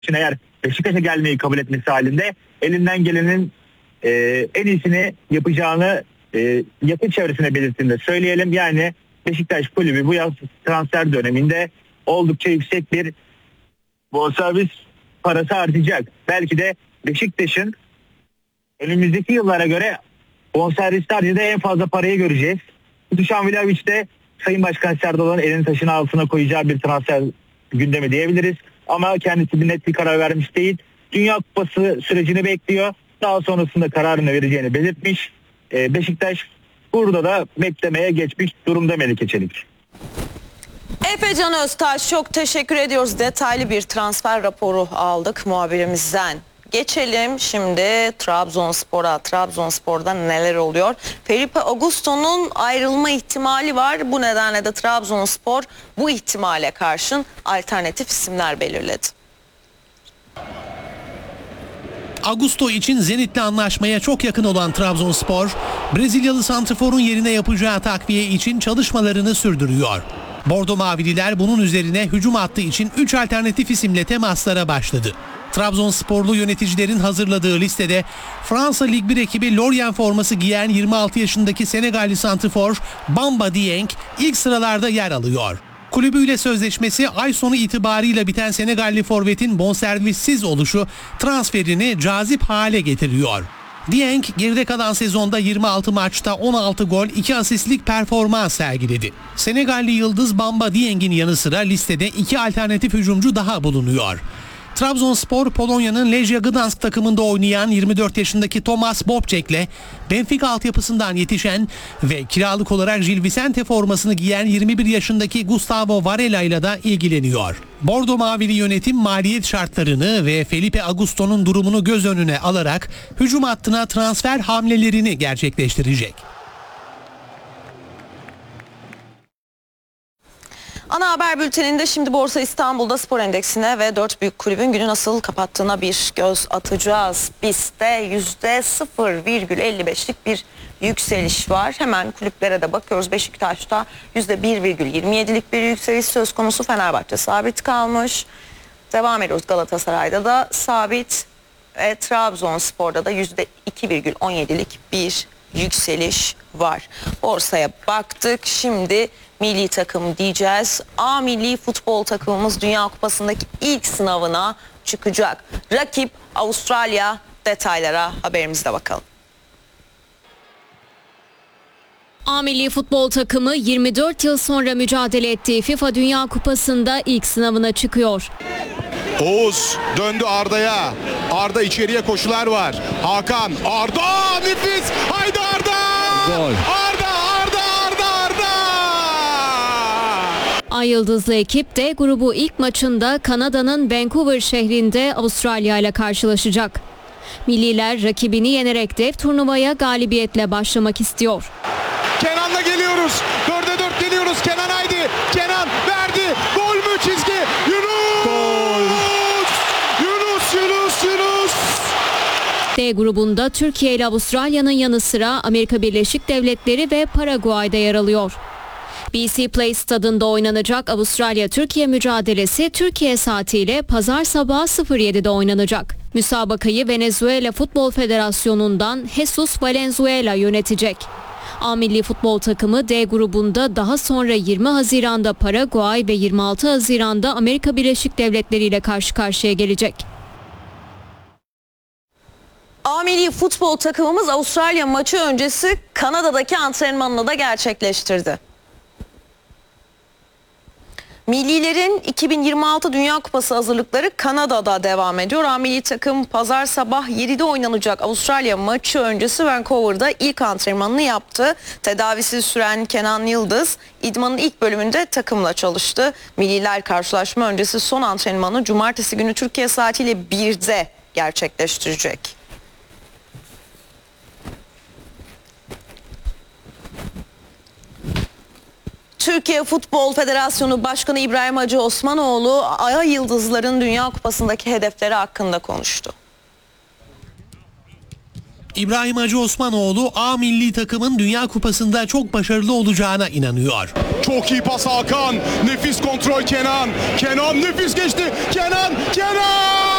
için eğer Beşiktaş'a gelmeyi kabul etmesi halinde elinden gelenin en iyisini yapacağını yakın çevresine belirttiğinde söyleyelim. Yani Beşiktaş kulübü bu yaz transfer döneminde oldukça yüksek bir bonservis parası artacak. Belki de Beşiktaş'ın önümüzdeki yıllara göre bonservis harcında en fazla parayı göreceğiz. Dušan Vlahović de Sayın Başkan Serdar'ın elini taşın altına koyacağı bir transfer gündemi diyebiliriz. Ama kendisi bir net bir karar vermiş değil. Dünya Kupası sürecini bekliyor. Daha sonrasında kararını vereceğini belirtmiş. Beşiktaş burada da beklemeye geçmiş durumda Melike Çelik. Efecan Öztaş, çok teşekkür ediyoruz. Detaylı bir transfer raporu aldık muhabirimizden. Geçelim şimdi Trabzonspor'a. Trabzonspor'da neler oluyor? Felipe Augusto'nun ayrılma ihtimali var. Bu nedenle de Trabzonspor bu ihtimale karşın alternatif isimler belirledi. Augusto için Zenit'le anlaşmaya çok yakın olan Trabzonspor, Brezilyalı santraforun yerine yapacağı takviye için çalışmalarını sürdürüyor. Bordo Mavililer bunun üzerine hücum hattı için 3 alternatif isimle temaslara başladı. Trabzonsporlu yöneticilerin hazırladığı listede Fransa Lig 1 ekibi Lorient forması giyen 26 yaşındaki Senegalli santrafor Bamba Dieng ilk sıralarda yer alıyor. Kulübüyle sözleşmesi ay sonu itibarıyla biten Senegalli forvetin bonservissiz oluşu transferini cazip hale getiriyor. Dieng geride kalan sezonda 26 maçta 16 gol 2 asistlik performans sergiledi. Senegalli yıldız Bamba Dieng'in yanı sıra listede 2 alternatif hücumcu daha bulunuyor. Trabzonspor, Polonya'nın Legia Gdansk takımında oynayan 24 yaşındaki Tomasz Bobcek'le Benfica altyapısından yetişen ve kiralık olarak Gil Vicente formasını giyen 21 yaşındaki Gustavo Varela ile de ilgileniyor. Bordo Mavili yönetim maliyet şartlarını ve Felipe Augusto'nun durumunu göz önüne alarak hücum hattına transfer hamlelerini gerçekleştirecek. Ana haber bülteninde şimdi Borsa İstanbul'da spor endeksine ve 4 büyük kulübün günü nasıl kapattığına bir göz atacağız. BIST'te %0,55'lik bir yükseliş var. Hemen kulüplere de bakıyoruz. Beşiktaş'ta %1,27'lik bir yükseliş söz konusu. Fenerbahçe sabit kalmış. Devam ediyoruz. Galatasaray'da da sabit. Trabzonspor'da da %2,17'lik bir yükseliş var. Borsaya baktık. Şimdi milli takım diyeceğiz. A milli futbol takımımız Dünya Kupası'ndaki ilk sınavına çıkacak. Rakip Avustralya. Detaylara haberimizde bakalım. A milli futbol takımı 24 yıl sonra mücadele ettiği FIFA Dünya Kupası'nda ilk sınavına çıkıyor. Oğuz döndü Arda'ya. Arda içeriye koşular var. Hakan, Arda nefis. Haydi Arda! Gol. Arda! Ay Yıldızlı ekip de grubu ilk maçında Kanada'nın Vancouver şehrinde Avustralya ile karşılaşacak. Milliler rakibini yenerek dev turnuvaya galibiyetle başlamak istiyor. Kenan'la geliyoruz. 4'e 4 geliyoruz. Kenan haydi. Kenan verdi. Gol mü çizgi? Yunus! Gol! Yunus! D grubunda Türkiye ile Avustralya'nın yanı sıra Amerika Birleşik Devletleri ve Paraguay'da yer alıyor. BC Place stadında oynanacak Avustralya-Türkiye mücadelesi Türkiye saatiyle pazar sabahı 07'de oynanacak. Müsabakayı Venezuela Futbol Federasyonu'ndan Jesus Valenzuela yönetecek. A milli futbol takımı D grubunda daha sonra 20 Haziran'da Paraguay ve 26 Haziran'da Amerika Birleşik Devletleri ile karşı karşıya gelecek. A milli futbol takımımız Avustralya maçı öncesi Kanada'daki antrenmanını da gerçekleştirdi. Millilerin 2026 Dünya Kupası hazırlıkları Kanada'da devam ediyor. A milli takım pazar sabah 7'de oynanacak Avustralya maçı öncesi Vancouver'da ilk antrenmanını yaptı. Tedavisi süren Kenan Yıldız idmanın ilk bölümünde takımla çalıştı. Milliler karşılaşma öncesi son antrenmanı cumartesi günü Türkiye saatiyle 1'de gerçekleştirecek. Türkiye Futbol Federasyonu Başkanı İbrahim Hacı Osmanoğlu Ay Yıldızların Dünya Kupası'ndaki hedefleri hakkında konuştu. İbrahim Hacı Osmanoğlu A milli takımın Dünya Kupası'nda çok başarılı olacağına inanıyor. Çok iyi pas Hakan. Nefis kontrol Kenan. Kenan nefis geçti. Kenan!